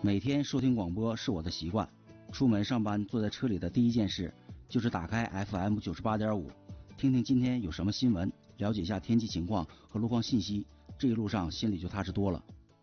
每天收听广播是我的习惯，出门上班坐在车里的第一件事就是打开 FM 98.5，听听今天有什么新闻，了解一下天气情况和路况信息，这一路上心里就踏实多了。